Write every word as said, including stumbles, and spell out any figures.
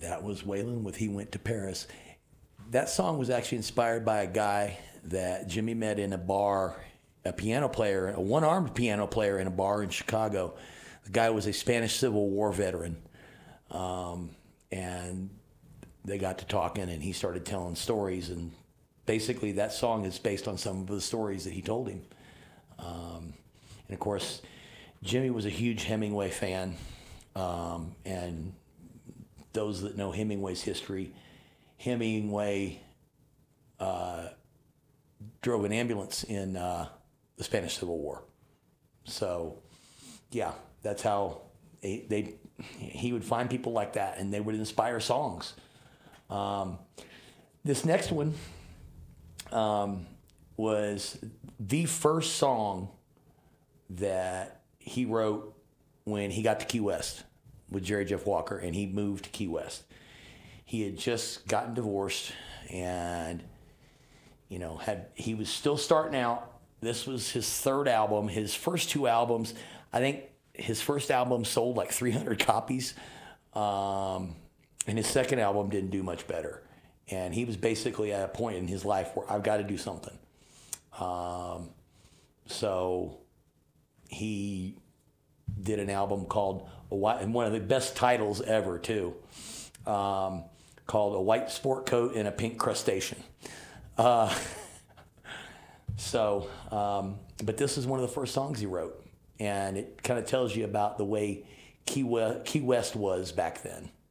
That was Waylon with He Went to Paris. That song was actually inspired by a guy that Jimmy met in a bar, a piano player, a one-armed piano player in a bar in Chicago. The guy was a Spanish Civil War veteran. Um, and they got to talking, and he started telling stories. And basically that song is based on some of the stories that he told him. Um, and, of course, Jimmy was a huge Hemingway fan. Um, and those that know Hemingway's history, Hemingway uh, drove an ambulance in uh, the Spanish Civil War. So, yeah, that's how they, they he would find people like that, and they would inspire songs. Um, this next one um, was the first song that he wrote when he got to Key West with Jerry Jeff Walker, and he moved to Key West. He had just gotten divorced, and you know, had he was still starting out. This was his third album. His first two albums, I think his first album sold like three hundred copies, um, and his second album didn't do much better. And he was basically at a point in his life where I've got to do something. Um, so he did an album called a white, and one of the best titles ever too, um, called A White Sport Coat and a Pink Crustacean. Uh, so, um, but this is one of the first songs he wrote, and it kind of tells you about the way Key West, Key West was back then.